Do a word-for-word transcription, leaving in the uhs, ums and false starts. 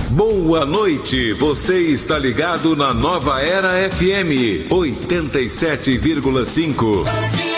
Boa noite, você está ligado na Nova Era F M oitenta e sete vírgula cinco.